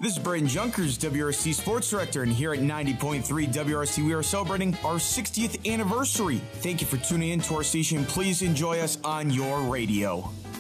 This is Brandon Junkers, WRC Sports Director, and here at 90.3 WRC, we are celebrating our 60th anniversary. Thank you for tuning in to our station. Please enjoy us on your radio.